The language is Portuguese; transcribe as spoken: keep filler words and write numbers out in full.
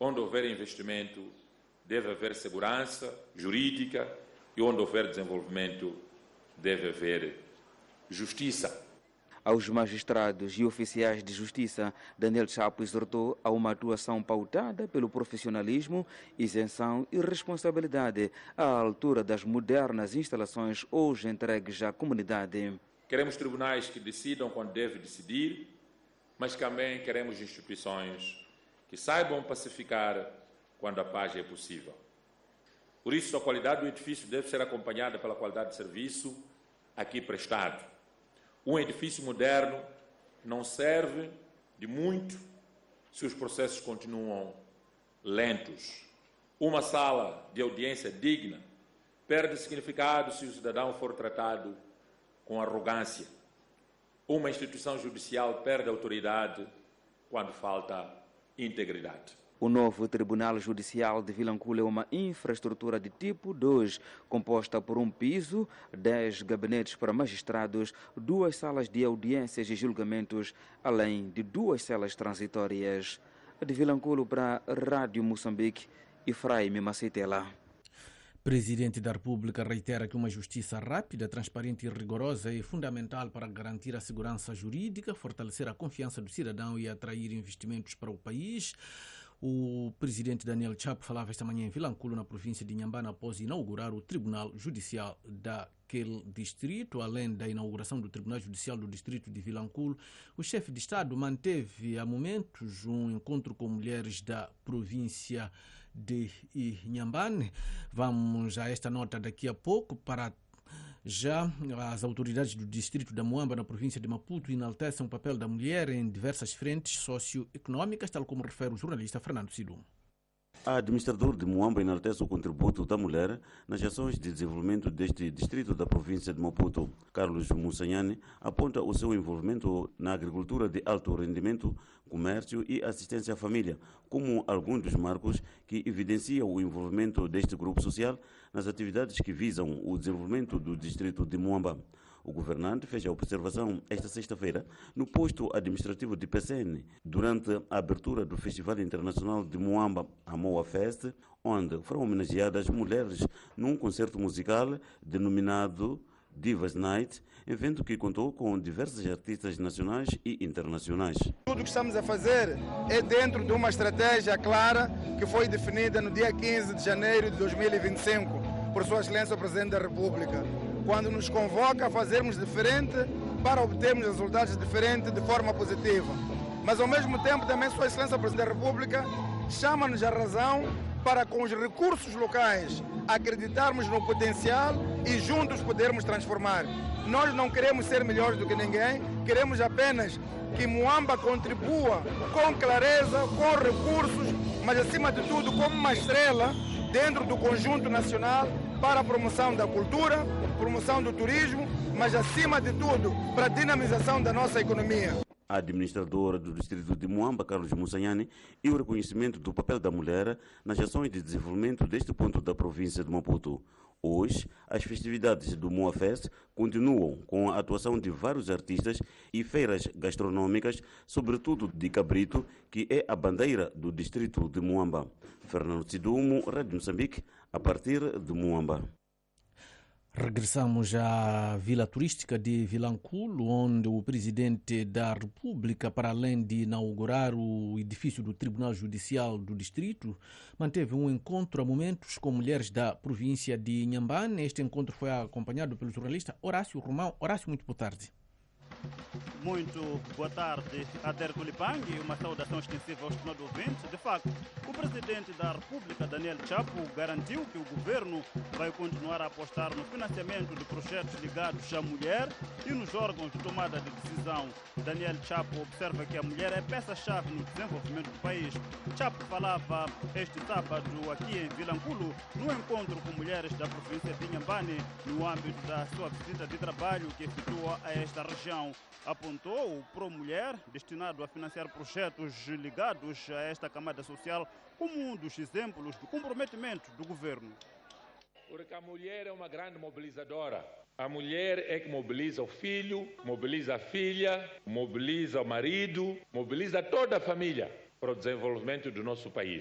Onde houver investimento, deve haver segurança jurídica, e onde houver desenvolvimento, deve haver justiça. Aos magistrados e oficiais de justiça, Daniel Chapo exortou a uma atuação pautada pelo profissionalismo, isenção e responsabilidade à altura das modernas instalações hoje entregues à comunidade. Queremos tribunais que decidam quando devem decidir, mas também queremos instituições que saibam pacificar quando a paz é possível. Por isso, a qualidade do edifício deve ser acompanhada pela qualidade de serviço aqui prestado. Um edifício moderno não serve de muito se os processos continuam lentos. Uma sala de audiência digna perde significado se o cidadão for tratado com arrogância. Uma instituição judicial perde autoridade quando falta integridade. O novo Tribunal Judicial de Vilanculo é uma infraestrutura de tipo dois, composta por um piso, dez gabinetes para magistrados, duas salas de audiências e julgamentos, além de duas celas transitórias. De Vilanculo para a Rádio Moçambique, Efraim Macitela. Presidente da República reitera que uma justiça rápida, transparente e rigorosa é fundamental para garantir a segurança jurídica, fortalecer a confiança do cidadão e atrair investimentos para o país. O presidente Daniel Chapo falava esta manhã em Vilanculo, na província de Inhambane, após inaugurar o Tribunal Judicial daquele distrito. Além da inauguração do Tribunal Judicial do distrito de Vilanculo, o chefe de Estado manteve há momentos um encontro com mulheres da província de Inhambane. Vamos a esta nota daqui a pouco. Para já, as autoridades do distrito da Muamba, na província de Maputo, enaltecem o papel da mulher em diversas frentes socioeconómicas, tal como refere o jornalista Fernando Sidum. A administrador de Muamba enaltece o contributo da mulher nas ações de desenvolvimento deste distrito da província de Maputo. Carlos Mussanhani aponta o seu envolvimento na agricultura de alto rendimento, comércio e assistência à família como alguns dos marcos que evidenciam o envolvimento deste grupo social nas atividades que visam o desenvolvimento do distrito de Muamba. O governante fez a observação esta sexta-feira no posto administrativo de P C N, durante a abertura do Festival Internacional de Muamba, a Moa Fest, onde foram homenageadas mulheres num concerto musical denominado Divas Night, evento que contou com diversos artistas nacionais e internacionais. Tudo o que estamos a fazer é dentro de uma estratégia clara que foi definida no dia quinze de janeiro de dois mil e vinte e cinco por Sua Excelência o Presidente da República, quando nos convoca a fazermos diferente para obtermos resultados diferentes de forma positiva. Mas, ao mesmo tempo, também Sua Excelência o Presidente da República chama-nos a razão para, com os recursos locais, acreditarmos no potencial e juntos podermos transformar. Nós não queremos ser melhores do que ninguém, queremos apenas que Muamba contribua com clareza, com recursos, mas, acima de tudo, como uma estrela dentro do conjunto nacional para a promoção da cultura, promoção do turismo, mas, acima de tudo, para a dinamização da nossa economia. A administradora do distrito de Muamba, Carlos Mussanhani, e o reconhecimento do papel da mulher nas ações de desenvolvimento deste ponto da província de Maputo. Hoje, as festividades do Moa Fest continuam com a atuação de vários artistas e feiras gastronômicas, sobretudo de cabrito, que é a bandeira do distrito de Muamba. Fernando Sidumo, Rádio Moçambique, a partir de Muamba. Regressamos à vila turística de Vilanculo, onde o presidente da República, para além de inaugurar o edifício do Tribunal Judicial do Distrito, manteve um encontro a momentos com mulheres da província de Inhambane. Este encontro foi acompanhado pelo jornalista Horácio Romão. Horácio, muito boa tarde. Muito boa tarde, Ader Kulipang, e uma saudação extensiva aos estimados ouvintes. De facto, o presidente da República, Daniel Chapo, garantiu que o governo vai continuar a apostar no financiamento de projetos ligados à mulher e nos órgãos de tomada de decisão. Daniel Chapo observa que a mulher é peça-chave no desenvolvimento do país. Chapo falava este sábado aqui em Vilanculo, no encontro com mulheres da província de Inhambane, no âmbito da sua visita de trabalho que efetua a esta região. Apontou o Pro Mulher, destinado a financiar projetos ligados a esta camada social, como um dos exemplos do comprometimento do governo. Porque a mulher é uma grande mobilizadora. A mulher é que mobiliza o filho, mobiliza a filha, mobiliza o marido, mobiliza toda a família para o desenvolvimento do nosso país.